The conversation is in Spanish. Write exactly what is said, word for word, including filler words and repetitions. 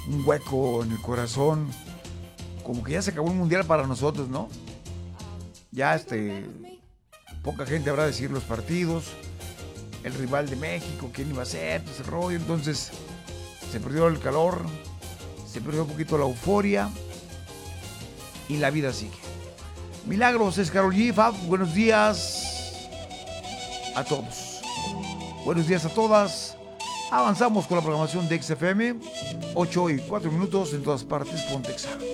un hueco en el corazón. Como que ya se acabó el mundial para nosotros, ¿no? Ya este, poca gente habrá de decir los partidos, el rival de México, quién iba a ser, todo ese rollo. Entonces se perdió el calor, se perdió un poquito la euforia y la vida sigue. Milagros es Karol G. Fab, buenos días a todos. Buenos días a todas. Avanzamos con la programación de X F M. ocho y cuatro minutos en todas partes. Pontexa.